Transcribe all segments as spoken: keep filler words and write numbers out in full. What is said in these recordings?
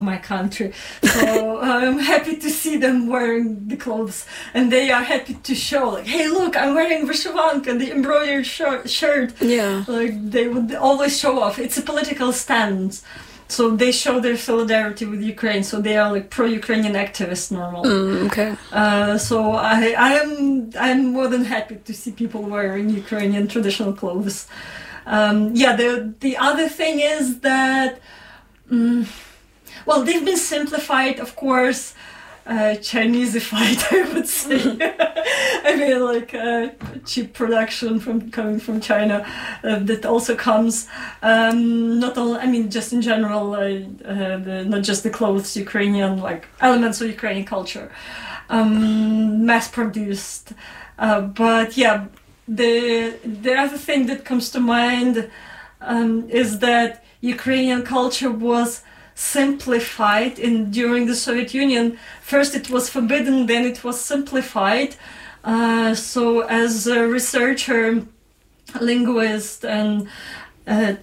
my country, so I'm happy to see them wearing the clothes, and they are happy to show, like, hey, look, I'm wearing vyshyvanka, the embroidered shirt, shirt. Yeah, like they would always show off. It's a political stance, so they show their solidarity with Ukraine, so they are like pro-Ukrainian activists normally. mm, okay. Uh, so I, I am I'm more than happy to see people wearing Ukrainian traditional clothes. Um, yeah, the the other thing is that, um, well, they've been simplified, of course, uh, Chinesified, I would say. I mean, like uh, cheap production from coming from China uh, that also comes. Um, not only, I mean, just in general, uh, uh, the, not just the clothes, Ukrainian like elements of Ukrainian culture, um, mass-produced. Uh, but yeah. The the other thing that comes to mind um, is that Ukrainian culture was simplified in during the Soviet Union. First it was forbidden, then it was simplified. Uh, so as a researcher, linguist, and uh,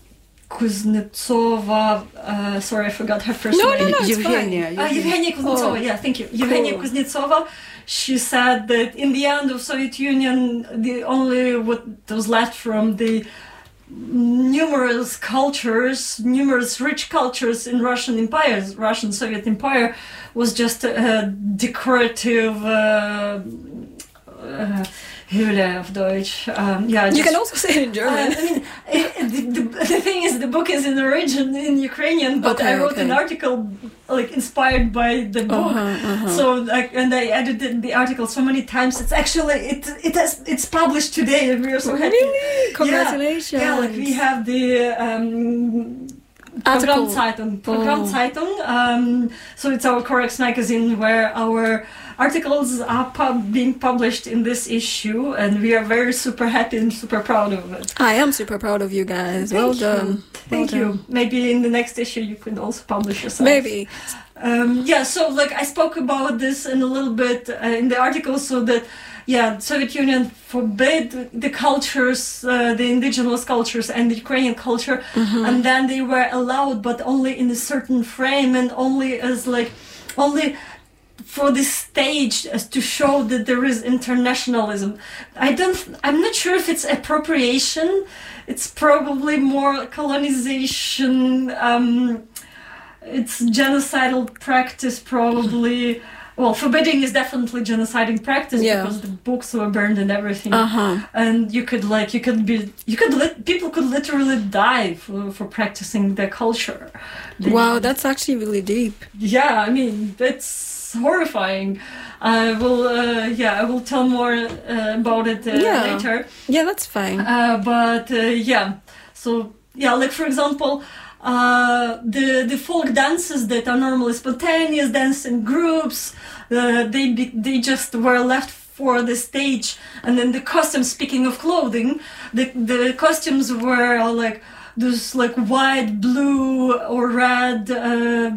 Kuznetsova, uh, sorry, I forgot her first no, name. No, no, it's Evgenia. Uh, Evgenia Kuznetsova, Oh. yeah, thank you. Cool. Evgenia Kuznetsova. She said that in the end of Soviet Union, the only what was left from the numerous cultures, numerous rich cultures in Russian Empire, Russian Soviet Empire, was just a decorative. Uh, uh, Hülle of Deutsch. Um, yeah, You just, can also say it in German. Uh, I mean, it, the, the, the thing is, the book is in origin in Ukrainian, but Okay, I wrote okay. an article like inspired by the book. Uh-huh, uh-huh. So, like, and I edited the article so many times. It's actually it it has it's published today, and we are so happy. Really? Congratulations. Yeah, yeah, like we have the. Um, Article. Programmzeitung. Programmzeitung. Um, so it's our Corex magazine where our articles are pub- being published in this issue, and we are very super happy and super proud of it. I am super proud of you guys. Thank well you. done. Thank well you. done. Maybe in the next issue you could also publish yourself. Maybe. Um, yeah, so like I spoke about this in a little bit uh, in the article, so that yeah, Soviet Union forbid the cultures, uh, the indigenous cultures and the Ukrainian culture, Mm-hmm. and then they were allowed, but only in a certain frame and only as like, only for the stage as to show that there is internationalism. I don't, I'm not sure if it's appropriation. It's probably more colonization. Um, it's genocidal practice, probably. Well, forbidding is definitely genocidal practice Yeah. because the books were burned and everything. Uh-huh. And you could like you could be you could lit, people could literally die for, for practicing their culture. They- Wow, that's actually really deep. yeah, I mean that's horrifying. I will uh, yeah I will tell more uh, about it uh, Yeah. later. Yeah, that's fine. Uh, but uh, yeah, so yeah, like for example. Uh, the the folk dances that are normally spontaneous dance in groups, uh, they be, they just were left for the stage, and then the costumes. Speaking of clothing, the the costumes were uh, like those like white, blue, or red uh,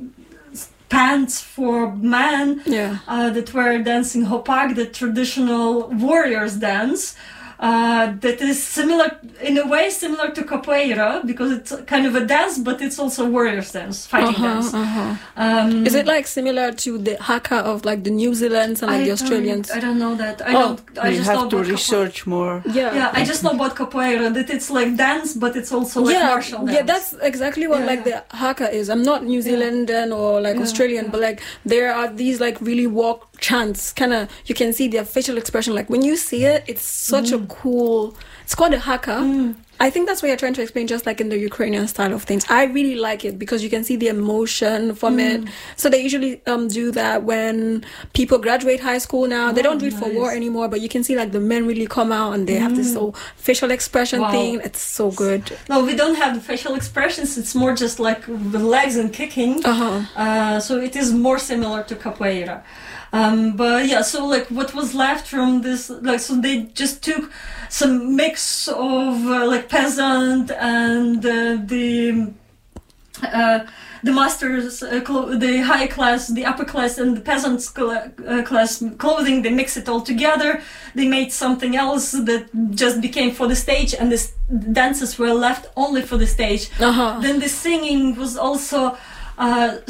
pants for men Yeah. uh, that were dancing hopak, the traditional warriors dance. Uh, that is similar, in a way, similar to capoeira because it's kind of a dance, but it's also warriors dance, fighting Uh-huh, dance. uh-huh. Um, Is it like similar to the haka of like the New Zealanders and like I the Australians? Don't, I don't know that. I Oh, don't. I We just know have to about capo- research more. Yeah. Yeah, I just know about capoeira that it's like dance, but it's also like yeah, martial dance. yeah, that's exactly what Yeah, like yeah. the haka is. I'm not New Zealandan or like Yeah, Australian, yeah. but like there are these like really walk chants. Kind of, you can see their facial expression. Like when you see it, it's such Mm. a cool. It's called a haka. I think that's what you're trying to explain, just like in the Ukrainian style of things. I really like it because you can see the emotion from Mm. it. So they usually um do that when people graduate high school now. They Oh, don't do it for nice. war anymore, but you can see like the men really come out and they have this whole facial expression Wow. thing. It's so good. No, we don't have the facial expressions. It's more just like the legs and kicking. Uh-huh. Uh, so it is more similar to capoeira. Um, but yeah, so like what was left from this, like, so they just took some mix of uh, like peasant and uh, the uh, the masters, uh, clo- the high class, the upper class, and the peasants' cl- uh, class clothing. They mix it all together. They made something else that just became for the stage, and the s- dances were left only for the stage. Uh-huh. Then the singing was also uh,